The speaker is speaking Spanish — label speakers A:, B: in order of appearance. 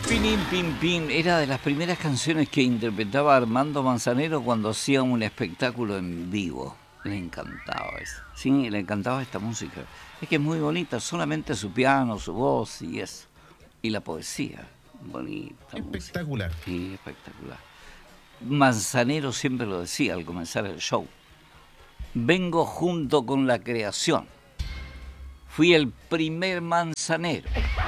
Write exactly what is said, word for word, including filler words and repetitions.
A: Pinim, pim, pim, era de las primeras canciones que interpretaba Armando Manzanero cuando hacía un espectáculo en vivo. Le encantaba eso. Sí, le encantaba esta música. Es que es muy bonita, solamente su piano, su voz y eso. Y la poesía. Bonita música.
B: Espectacular.
A: Sí, espectacular. Manzanero siempre lo decía al comenzar el show. Vengo junto con la creación. Fui el primer manzanero.